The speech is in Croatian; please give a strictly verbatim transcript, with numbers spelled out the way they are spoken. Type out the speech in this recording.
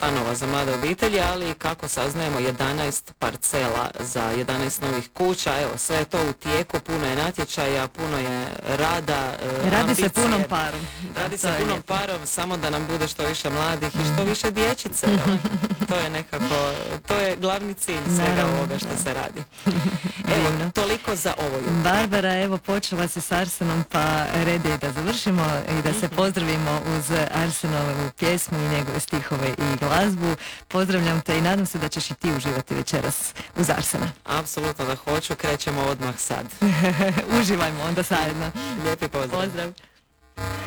stanova za mlade obitelji, ali i kako saznajemo jedanaest parcela za jedanaest novih kuća. Evo, sve je to u tijeku, puno je natječaja, puno je rada, Radi ambicije. se punom parom. Radi Da, se to je punom lijepo. parom, samo da nam bude što više mladih i što više dječice. Evo. To je nekako, to je glavni cilj svega Naravno, ovoga što da. se radi. Evo, Divno. toliko za ovo jutro. Barbara, evo počela si s Arsenom, pa red je da završimo i da se pozdravimo uz Arsenovu pjesmu i njegove stihove i glazbu. Pozdravljam te i nadam se da ćeš i ti uživati večeras uz Arsena. Apsolutno da hoću, krećemo odmah sad. Uživajmo onda zajedno. Lijepi pozdrav. Pozdrav.